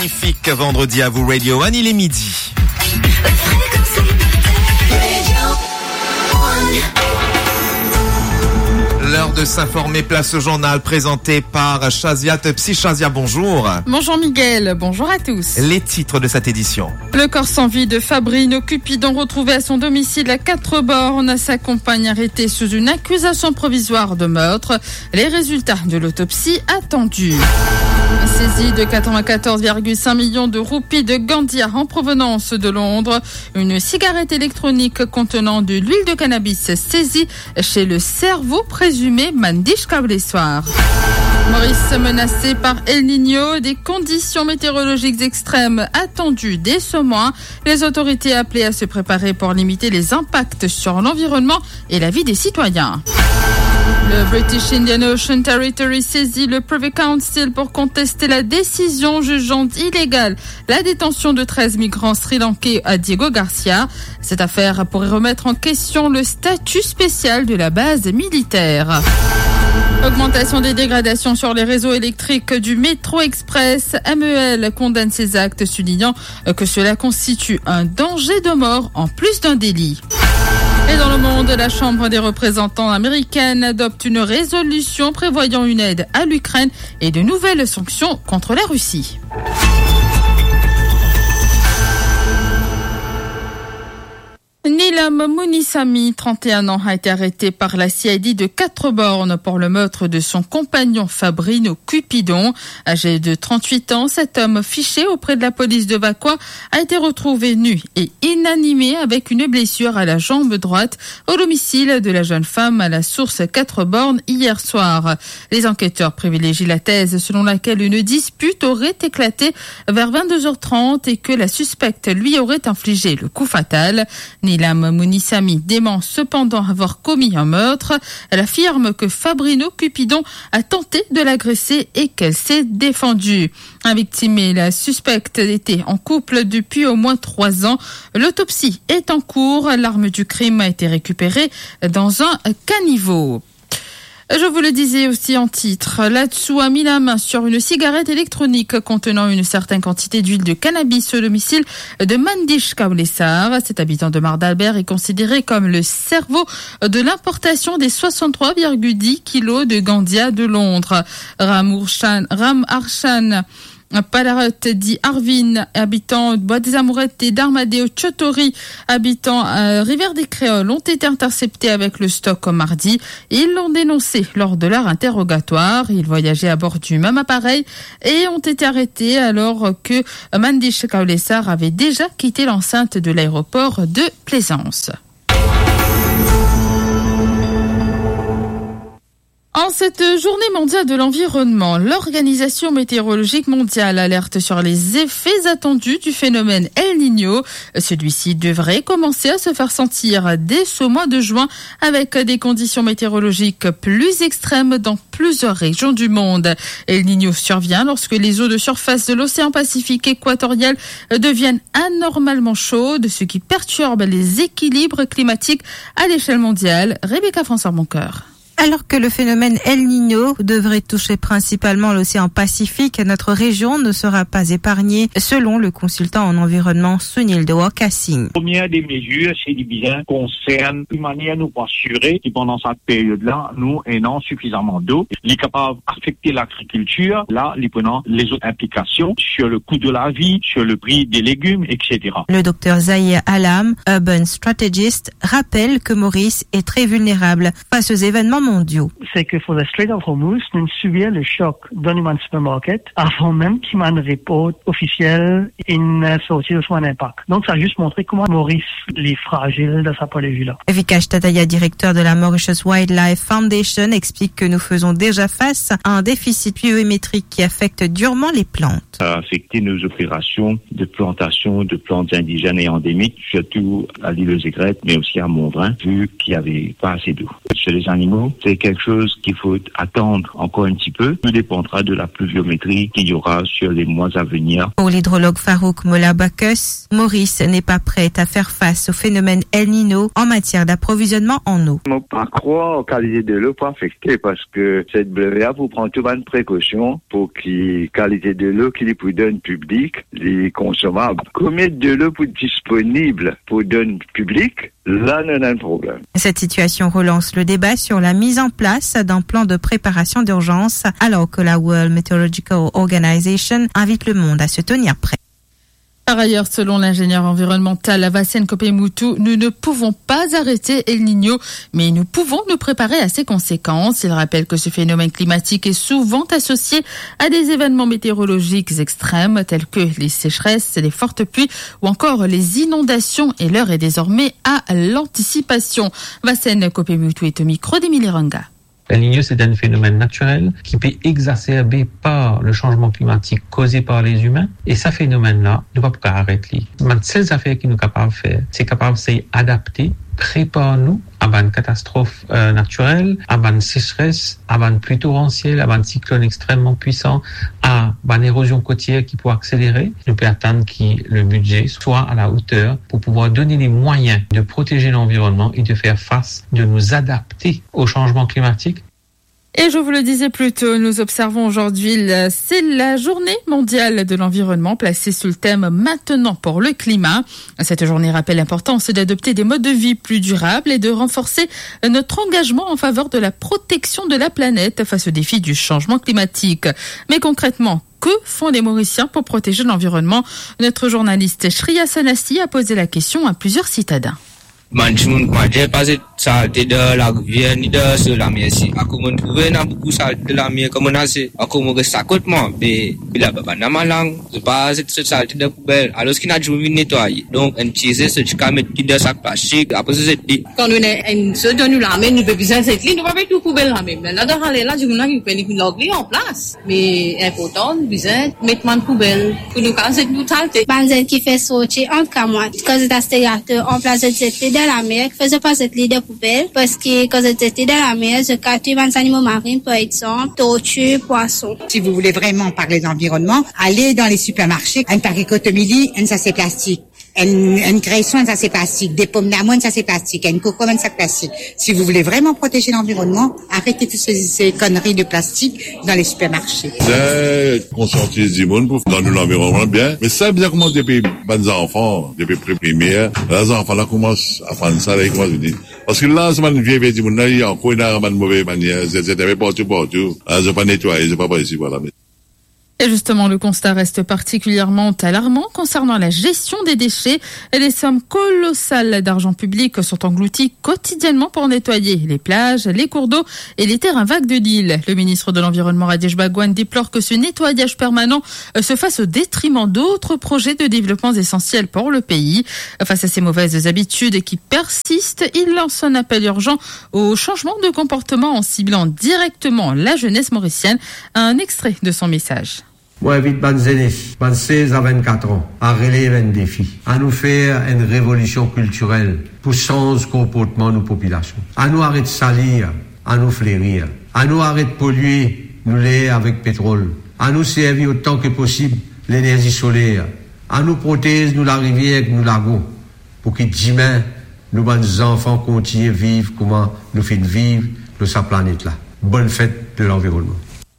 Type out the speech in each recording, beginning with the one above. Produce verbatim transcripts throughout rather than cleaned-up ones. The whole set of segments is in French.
magnifique vendredi à vous, Radio One, il est midi. L'heure de s'informer, place au journal présenté par Shazia Tepsi. Shazia, bonjour. Bonjour Miguel, bonjour à tous. Les titres de cette édition. Le corps sans vie de Fabrino Cupidon retrouvé à son domicile à Quatre-Bornes. Sa compagne arrêtée sous une accusation provisoire de meurtre. Les résultats de l'autopsie attendus. Saisie de quatre-vingt-quatorze virgule cinq millions de roupies de Gandia en provenance de Londres. Une cigarette électronique contenant de l'huile de cannabis saisie chez le cerveau présumé Mandish Kableswar. Maurice menacé par El Niño, des conditions météorologiques extrêmes attendues dès ce mois. Les autorités appelées à se préparer pour limiter les impacts sur l'environnement et la vie des citoyens. Le British Indian Ocean Territory saisit le Privy Council pour contester la décision jugeant illégale la détention de treize migrants sri-lankais à Diego Garcia. Cette affaire pourrait remettre en question le statut spécial de la base militaire. Augmentation des dégradations sur les réseaux électriques du Métro Express. M E L condamne ces actes, soulignant que cela constitue un danger de mort en plus d'un délit. Et dans le monde, la Chambre des représentants américaine adopte une résolution prévoyant une aide à l'Ukraine et de nouvelles sanctions contre la Russie. Nilam Mounissami, trente et un ans, a été arrêté par la C I D de Quatre-Bornes pour le meurtre de son compagnon Fabrino Cupidon. Âgé de trente-huit ans, cet homme fiché auprès de la police de Vacois a été retrouvé nu et inanimé avec une blessure à la jambe droite au domicile de la jeune femme à la source Quatre-Bornes hier soir. Les enquêteurs privilégient la thèse selon laquelle une dispute aurait éclaté vers vingt-deux heures trente et que la suspecte lui aurait infligé le coup fatal. Nilam Mounissami dément cependant avoir commis un meurtre. Elle affirme que Fabrino Cupidon a tenté de l'agresser et qu'elle s'est défendue. La victime et la suspecte étaient en couple depuis au moins trois ans. L'autopsie est en cours. L'arme du crime a été récupérée dans un caniveau. Je vous le disais aussi en titre, là-dessous a mis la main sur une cigarette électronique contenant une certaine quantité d'huile de cannabis au domicile de Mandish Kablesar. Cet habitant de Mar d'Albert est considéré comme le cerveau de l'importation des soixante-trois virgule dix kilos de Gandia de Londres. Ram Urshan, Ram Arshan Palarat dit Arvin, habitant Bois des Amourettes et d'Armadeo Chotori, habitant à Rivière des Créoles, ont été interceptés avec le stock mardi. Ils l'ont dénoncé lors de leur interrogatoire. Ils voyageaient à bord du même appareil et ont été arrêtés alors que Mandish Kablesar avait déjà quitté l'enceinte de l'aéroport de Plaisance. En cette journée mondiale de l'environnement, l'Organisation météorologique mondiale alerte sur les effets attendus du phénomène El Niño. Celui-ci devrait commencer à se faire sentir dès ce mois de juin avec des conditions météorologiques plus extrêmes dans plusieurs régions du monde. El Niño survient lorsque les eaux de surface de l'océan Pacifique équatorial deviennent anormalement chaudes, ce qui perturbe les équilibres climatiques à l'échelle mondiale. Rebecca François-Moncoeur. Alors que le phénomène El Niño devrait toucher principalement l'océan Pacifique, notre région ne sera pas épargnée, selon le consultant en environnement Sunil Dewakassing. La première des mesures, c'est bien concerne une manière nous assurer que pendant cette période-là, nous ayons suffisamment d'eau, les capables d'affecter l'agriculture, là, les prenant les autres implications sur le coût de la vie, sur le prix des légumes, et cetera. Le docteur Zahir Alam, Urban Strategist, rappelle que Maurice est très vulnérable face aux événements mondiaux. C'est que pour le Strait of Hormuz, nous subir le choc dans une supermarket avant même qu'il y ait un report officiel une sortie de son impact. Donc ça a juste montré comment Maurice est fragile de sa point de vue-là. Vikash Tataya, directeur de la Mauritius Wildlife Foundation, explique que nous faisons déjà face à un déficit pluviométrique qui affecte durement les plantes. Ça a affecté nos opérations de plantation de plantes indigènes et endémiques, surtout à l'île aux Aigrettes, mais aussi à Montbrun, vu qu'il n'y avait pas assez d'eau. Chez les animaux, c'est quelque chose qu'il faut attendre encore un petit peu. Tout dépendra de la pluviométrie qu'il y aura sur les mois à venir. Pour l'hydrologue Farouk Mola-Bacchus, Maurice n'est pas prête à faire face au phénomène El Niño en matière d'approvisionnement en eau. Je ne peux pas croire la qualité de l'eau pas affectée parce que cette W A pour prendre toutes les précautions pour que la qualité de l'eau qu'il pour donner public, les consommables. Combien de l'eau pour disponible pour donner public? Là, on a un problème. Cette situation relance le débat sur la mise en place d'un plan de préparation d'urgence alors que la World Meteorological Organization invite le monde à se tenir prêt. Par ailleurs, selon l'ingénieur environnemental Vassène Kopemoutou, nous ne pouvons pas arrêter El Niño, mais nous pouvons nous préparer à ses conséquences. Il rappelle que ce phénomène climatique est souvent associé à des événements météorologiques extrêmes tels que les sécheresses, les fortes pluies ou encore les inondations, et l'heure est désormais à l'anticipation. Vassène Kopemoutou est au micro d'Émilie Ranga. El Niño, c'est un phénomène naturel qui peut exacerber par le changement climatique causé par les humains. Et ce phénomène-là, nous ne pouvons pas arrêter. Les seules affaires que nous sommes capables de faire, c'est capable de s'adapter, préparer nous à une catastrophe euh, naturelle, à une sécheresse, à une pluie torrentielle, à un cyclone extrêmement puissant, à une érosion côtière qui peut accélérer. Nous pouvons attendre que le budget soit à la hauteur pour pouvoir donner les moyens de protéger l'environnement et de faire face, de nous adapter au changement climatique. Et je vous le disais plus tôt, nous observons aujourd'hui, c'est la journée mondiale de l'environnement placée sous le thème Maintenant pour le climat. Cette journée rappelle l'importance d'adopter des modes de vie plus durables et de renforcer notre engagement en faveur de la protection de la planète face aux défis du changement climatique. Mais concrètement, que font les Mauriciens pour protéger l'environnement? Notre journaliste Shriya Sanassi a posé la question à plusieurs citadins. Manchun kwaje pasé saleté de la rivière ni de sur la mer si aku mun trouver na beaucoup saleté de la mer comme on a c'est aku mo sakot moi mais bila baba na malang c'est pas cette saleté de poubelle alors qu'il a dû nettoyer donc un petit ce qui met de sac plastique après c'est dit quand on est une seule de nous la mer nous peut besoin cette ligne nous pas mettre tout poubelle là même là dans aller là je me dis qu'on peut l'ogler en place mais important besoin mettre man poubelle pour nous casser nous saleté banzen qui fait sortir en camoite quand c'est aspirateur en place de cette de la mer qui faisait pas cette ligne de poubelle parce que quand c'était dans la mer je capture vingt animaux marins par exemple tortues, poissons. Si vous voulez vraiment parler d'environnement, allez dans les supermarchés, un paquet cotomili, un ça c'est plastique. Un, un graisson, ça c'est plastique. Des pommes d'amour, ça c'est plastique. Un coco, ça c'est plastique. Si vous voulez vraiment protéger l'environnement, arrêtez toutes ces, ces conneries de plastique dans les supermarchés. C'est conscientiser du monde pour dans l'environnement bien. Mais ça bien comment depuis les enfants, depuis pré-primaire, les enfants là commencent à prendre ça, là, ils commencent à dire. Parce que là, c'est une vieille vie du monde, là, il y a encore une mauvaise manière. C'est partout, partout. Là, je pas nettoyer, je pas pas ici, voilà. Et justement, le constat reste particulièrement alarmant concernant la gestion des déchets. Les sommes colossales d'argent public sont englouties quotidiennement pour nettoyer les plages, les cours d'eau et les terrains vagues de l'île. Le ministre de l'Environnement, Rajesh Bhagwan, déplore que ce nettoyage permanent se fasse au détriment d'autres projets de développement essentiels pour le pays. Face à ces mauvaises habitudes qui persistent, il lance un appel urgent au changement de comportement en ciblant directement la jeunesse mauricienne. Un extrait de son message. Moi, j'invite les jeunesse, de seize à vingt-quatre ans, à relever un défi, à nous faire une révolution culturelle pour changer le comportement de nos populations, à nous arrêter de salir, à nous fleurir, à nous arrêter de polluer nous l'air avec pétrole, à nous servir autant que possible l'énergie solaire, à nous protéger nous la rivière que nous lagons, pour que demain, nos enfants continuent à vivre comment nous faisons vivre de sa planète-là. Bonne fête de l'environnement.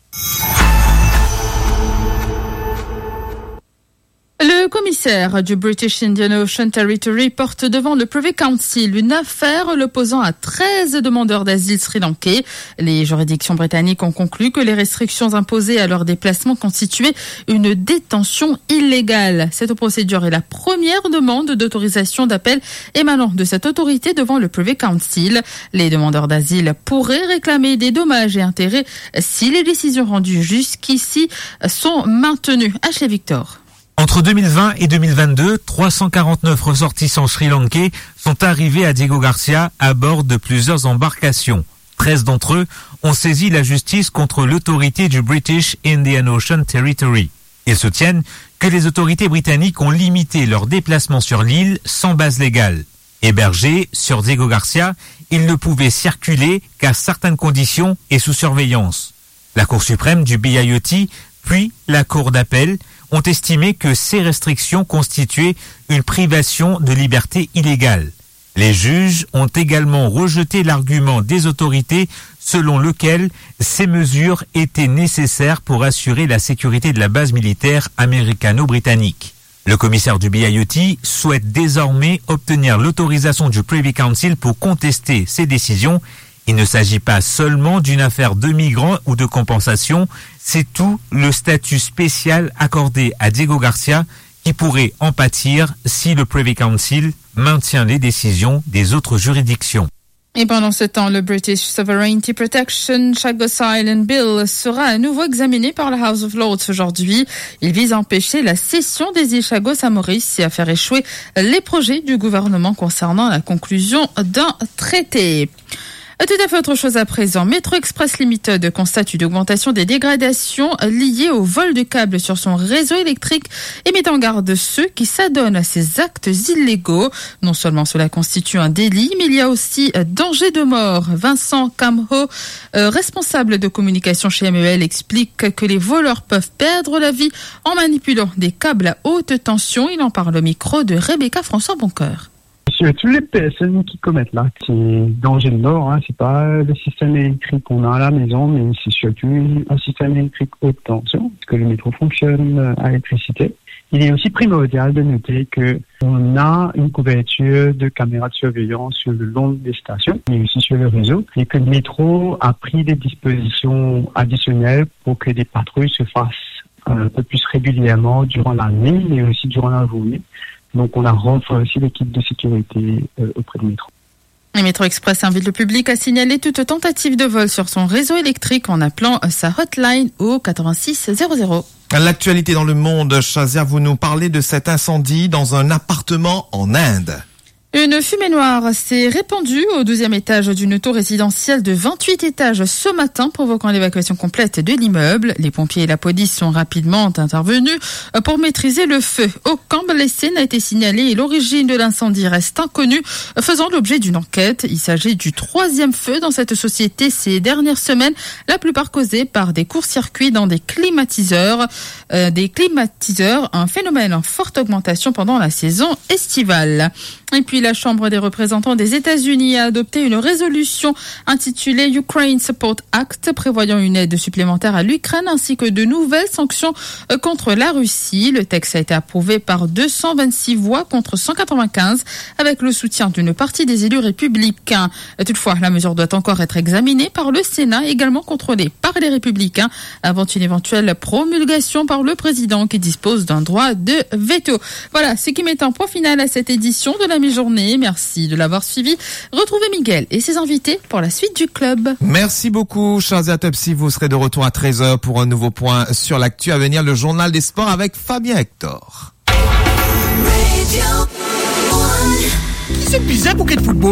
Le commissaire du British Indian Ocean Territory porte devant le Privy Council une affaire l'opposant à treize demandeurs d'asile sri-lankais. Les juridictions britanniques ont conclu que les restrictions imposées à leur déplacement constituaient une détention illégale. Cette procédure est la première demande d'autorisation d'appel émanant de cette autorité devant le Privy Council. Les demandeurs d'asile pourraient réclamer des dommages et intérêts si les décisions rendues jusqu'ici sont maintenues. Ashley Victor. Entre deux mille vingt et deux mille vingt-deux, trois cent quarante-neuf ressortissants sri-lankais sont arrivés à Diego Garcia à bord de plusieurs embarcations. treize d'entre eux ont saisi la justice contre l'autorité du British Indian Ocean Territory. Ils soutiennent que les autorités britanniques ont limité leurs déplacements sur l'île sans base légale. Hébergé sur Diego Garcia, il ne pouvait circuler qu'à certaines conditions et sous surveillance. La Cour suprême du B I O T, puis la Cour d'appel, ont estimé que ces restrictions constituaient une privation de liberté illégale. Les juges ont également rejeté l'argument des autorités selon lequel ces mesures étaient nécessaires pour assurer la sécurité de la base militaire américano-britannique. Le commissaire du B I O T souhaite désormais obtenir l'autorisation du Privy Council pour contester ces décisions. Il ne s'agit pas seulement d'une affaire de migrants ou de compensation, c'est tout le statut spécial accordé à Diego Garcia qui pourrait en pâtir si le Privy Council maintient les décisions des autres juridictions. Et pendant ce temps, le British Sovereignty Protection Chagos Island Bill sera à nouveau examiné par la House of Lords aujourd'hui. Il vise à empêcher la cession des îles Chagos à Maurice et à faire échouer les projets du gouvernement concernant la conclusion d'un traité. Tout à fait autre chose à présent. Metro Express Limited constate une augmentation des dégradations liées au vol de câbles sur son réseau électrique et met en garde ceux qui s'adonnent à ces actes illégaux. Non seulement cela constitue un délit, mais il y a aussi danger de mort. Vincent Camho, euh, responsable de communication chez M E L, explique que les voleurs peuvent perdre la vie en manipulant des câbles à haute tension. Il en parle au micro de Rebecca François-Boncoeur. Surtout les personnes qui commettent l'acte, c'est danger de mort, hein. C'est pas le système électrique qu'on a à la maison, mais c'est surtout un système électrique haute tension, parce que le métro fonctionne à l'électricité. Il est aussi primordial de noter que on a une couverture de caméras de surveillance sur le long des stations, mais aussi sur le réseau, et que le métro a pris des dispositions additionnelles pour que des patrouilles se fassent un peu plus régulièrement durant la nuit, mais aussi durant la journée. Donc on a renforcé l'équipe de sécurité euh, auprès du métro. Le Métro Express invite le public à signaler toute tentative de vol sur son réseau électrique en appelant sa hotline au quatre-vingt-six zéro zéro. L'actualité dans le monde, Shazia, vous nous parlez de cet incendie dans un appartement en Inde. Une fumée noire s'est répandue au douzième étage d'une tour résidentielle de vingt-huit étages ce matin, provoquant l'évacuation complète de l'immeuble. Les pompiers et la police sont rapidement intervenus pour maîtriser le feu. Aucun blessé n'a été signalé et l'origine de l'incendie reste inconnue, faisant l'objet d'une enquête. Il s'agit du troisième feu dans cette société ces dernières semaines, la plupart causés par des courts-circuits dans des climatiseurs. Euh, des climatiseurs, un phénomène en forte augmentation pendant la saison estivale. Et puis la Chambre des représentants des États-Unis a adopté une résolution intitulée Ukraine Support Act, prévoyant une aide supplémentaire à l'Ukraine ainsi que de nouvelles sanctions contre la Russie. Le texte a été approuvé par deux cent vingt-six voix contre cent quatre-vingt-quinze, avec le soutien d'une partie des élus républicains. Toutefois, la mesure doit encore être examinée par le Sénat, également contrôlé par les républicains, avant une éventuelle promulgation par le président qui dispose d'un droit de veto. Voilà ce qui met un point final à cette édition de la mi-journée. Merci de l'avoir suivi. Retrouvez Miguel et ses invités pour la suite du club. Merci beaucoup, Shazia Topsy. Vous serez de retour à treize heures pour un nouveau point sur l'actu. À venir, le journal des sports avec Fabien Hector. C'est bizarre pour quel football.